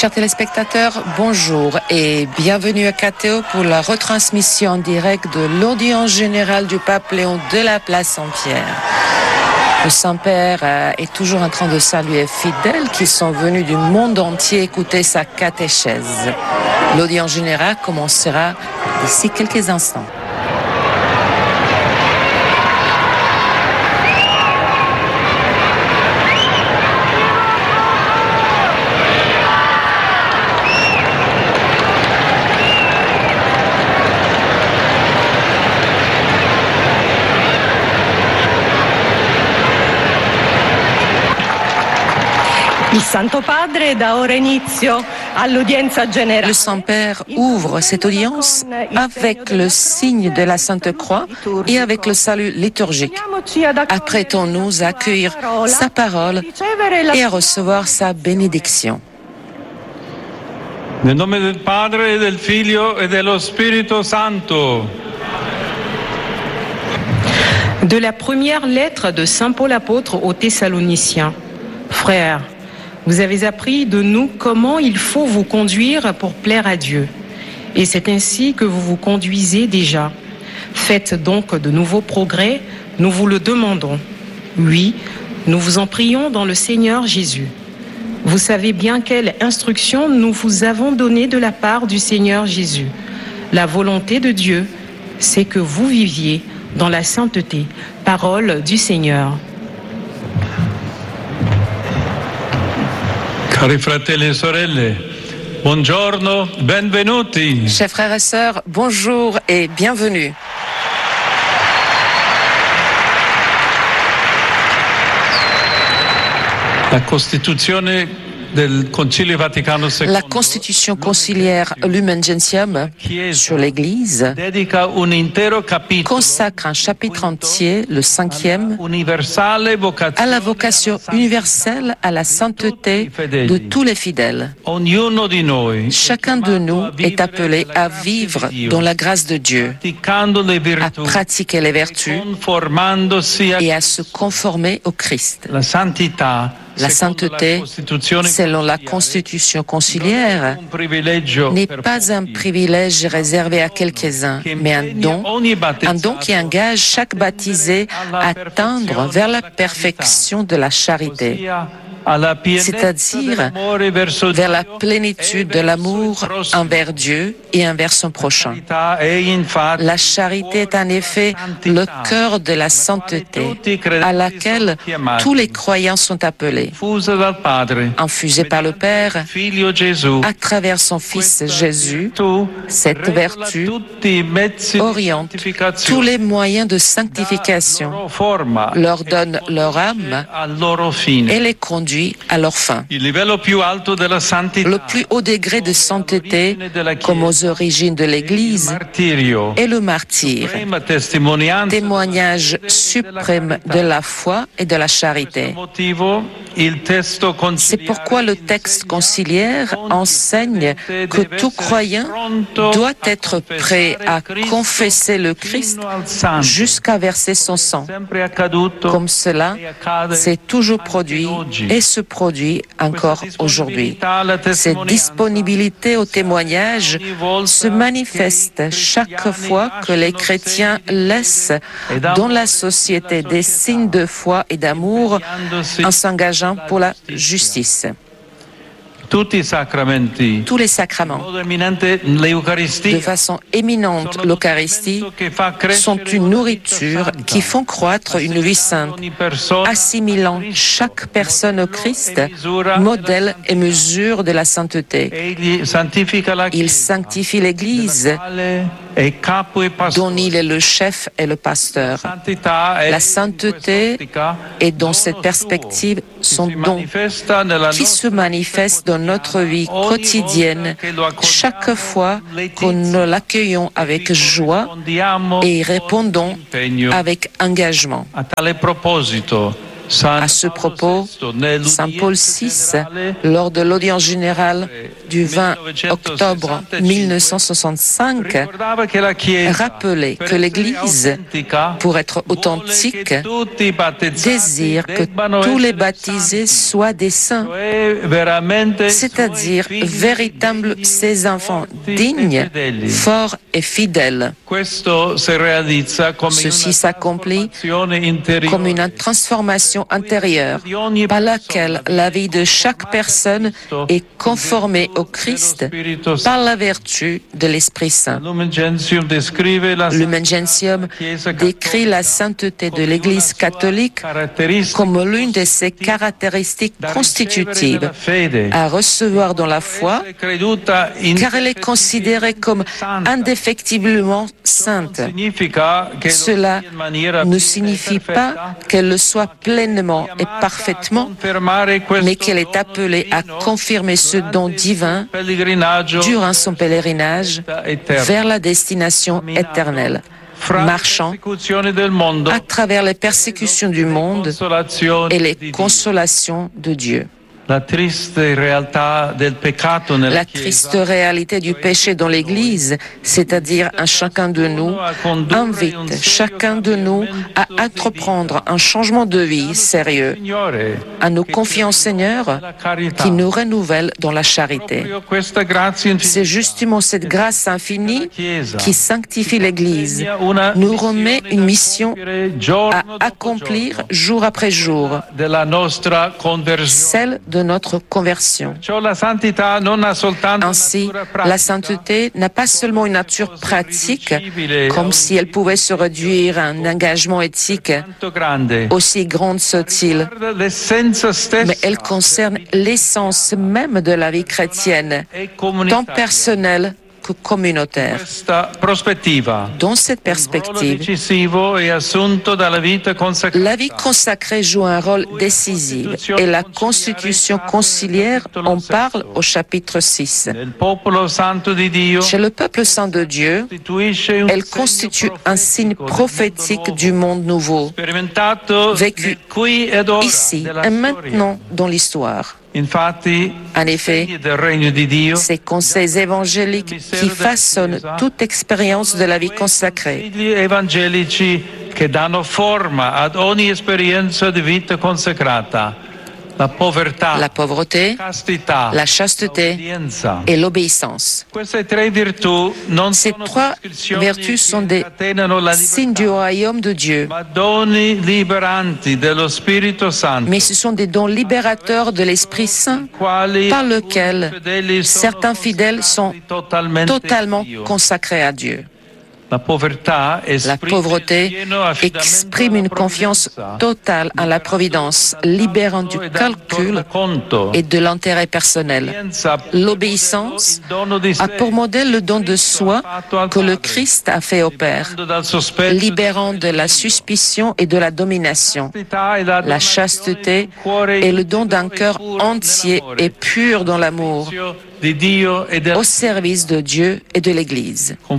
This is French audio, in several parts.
Chers téléspectateurs, bonjour et bienvenue à KTO pour la retransmission en direct de l'audience générale du pape Léon de la place Saint-Pierre. Le Saint-Père est toujours en train de saluer fidèles qui sont venus du monde entier écouter sa catéchèse. L'audience générale commencera d'ici quelques instants. Le Saint-Père ouvre cette audience avec le signe de la Sainte Croix et avec le salut liturgique. Apprêtons-nous à accueillir sa parole et à recevoir sa bénédiction. Nel nome del Padre e del Figlio e dello Spirito Santo. De la première lettre de Saint Paul apôtre aux Thessaloniciens. Frères, vous avez appris de nous comment il faut vous conduire pour plaire à Dieu. Et c'est ainsi que vous vous conduisez déjà. Faites donc de nouveaux progrès, nous vous le demandons. Oui, nous vous en prions dans le Seigneur Jésus. Vous savez bien quelle instruction nous vous avons donnée de la part du Seigneur Jésus. La volonté de Dieu, c'est que vous viviez dans la sainteté. Parole du Seigneur. Cari fratelli e sorelle, buongiorno, benvenuti. Chers frères et sœurs, bonjour et bienvenue. La Costituzione del Concilio Vaticano II. La constitution conciliaire Lumen Gentium sur l'Église consacre un chapitre entier, le 5e, à la vocation universelle à la sainteté de tous les fidèles. Chacun de nous est appelé à vivre dans la grâce de Dieu, à pratiquer les vertus et à se conformer au Christ. La sainteté, selon la constitution conciliaire, n'est pas un privilège réservé à quelques-uns, mais un don qui engage chaque baptisé à tendre vers la perfection de la charité, c'est-à-dire vers la plénitude de l'amour envers Dieu et envers son prochain. La charité est en effet le cœur de la sainteté à laquelle tous les croyants sont appelés, infusée par le Père à travers son Fils Jésus. Cette vertu oriente tous les moyens de sanctification, leur donne leur âme et les conduit à leur fin. Le plus haut degré de sainteté, comme aux origines de l'Église, est le martyre, témoignage suprême de la foi et de la charité. C'est pourquoi le texte conciliaire enseigne que tout croyant doit être prêt à confesser le Christ jusqu'à verser son sang. Comme cela s'est toujours produit et se produit encore aujourd'hui. Cette disponibilité au témoignage se manifeste chaque fois que les chrétiens laissent dans la société des signes de foi et d'amour en s'engageant pour la justice. Tous les sacraments, de façon éminente l'Eucharistie, sont une nourriture qui font croître une vie sainte, assimilant chaque personne au Christ, modèle et mesure de la sainteté. Il sanctifie l'Église, dont il est le chef et le pasteur. La sainteté est dans cette perspective son don qui se manifeste dans notre vie quotidienne chaque fois que nous l'accueillons avec joie et répondons avec engagement. À ce propos, Saint Paul VI, lors de l'audience générale du 20 octobre 1965, rappelait que l'Église, pour être authentique, désire que tous les baptisés soient des saints, c'est-à-dire véritables ses enfants dignes, forts et fidèles. Ceci s'accomplit comme une transformation intérieure par laquelle la vie de chaque personne est conformée au Christ par la vertu de l'Esprit Saint. Lumen Gentium décrit la sainteté de l'Église catholique comme l'une de ses caractéristiques constitutives à recevoir dans la foi, car elle est considérée comme indéfectiblement sainte. Cela ne signifie pas qu'elle le soit pleinement et parfaitement, mais qu'elle est appelée à confirmer ce don divin durant son pèlerinage vers la destination éternelle, marchant à travers les persécutions du monde et les consolations de Dieu. La triste réalité du péché dans l'Église, c'est-à-dire à chacun de nous, invite chacun de nous à entreprendre un changement de vie sérieux, à nous confier au Seigneur qui nous renouvelle dans la charité. C'est justement cette grâce infinie qui sanctifie l'Église, nous remet une mission à accomplir jour après jour, celle de notre conversion. Ainsi, la sainteté n'a pas seulement une nature pratique, comme si elle pouvait se réduire à un engagement éthique aussi grand soit-il, mais elle concerne l'essence même de la vie chrétienne, tant personnelle que communautaire. Dans cette perspective, la vie consacrée joue un rôle décisif et la constitution conciliaire en parle au chapitre 6. Chez le peuple saint de Dieu, elle constitue un signe prophétique du monde nouveau, vécu ici et maintenant dans l'histoire. En effet, ces conseils évangéliques qui façonnent toute expérience de la vie consacrée. La pauvreté, la chasteté et l'obéissance. Ces trois vertus sont des signes du royaume de Dieu, mais ce sont des dons libérateurs de l'Esprit Saint par lesquels certains fidèles sont totalement consacrés à Dieu. La pauvreté exprime une confiance totale en la providence, libérant du calcul et de l'intérêt personnel. L'obéissance a pour modèle le don de soi que le Christ a fait au Père, libérant de la suspicion et de la domination. La chasteté est le don d'un cœur entier et pur dans l'amour, au service de Dieu et de l'Église. En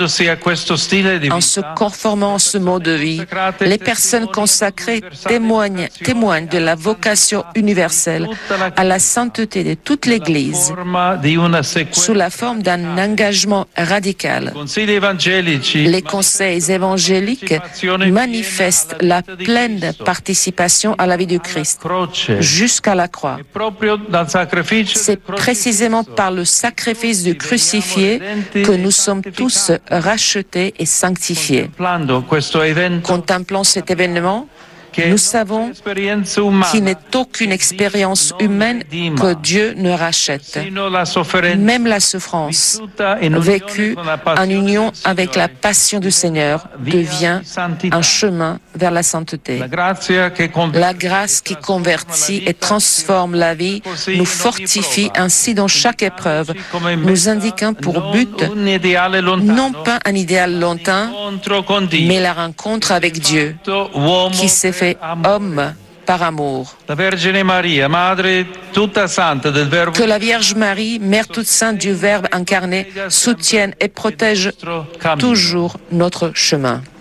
se conformant à ce mode de vie, les personnes consacrées témoignent de la vocation universelle à la sainteté de toute l'Église sous la forme d'un engagement radical. Les conseils évangéliques manifestent la pleine participation à la vie du Christ jusqu'à la croix. C'est précisément par le sacrifice du crucifié que nous sommes tous rachetés et sanctifiés. Contemplant cet événement, nous savons qu'il n'est aucune expérience humaine que Dieu ne rachète. Même la souffrance, vécue en union avec la passion du Seigneur, devient un chemin vers la sainteté. La grâce qui convertit et transforme la vie nous fortifie ainsi dans chaque épreuve, nous indiquant pour but non pas un idéal lointain, mais la rencontre avec Dieu, qui s'est fait homme par amour. Que la Vierge Marie, Mère toute sainte du Verbe incarné, soutienne et protège toujours notre chemin.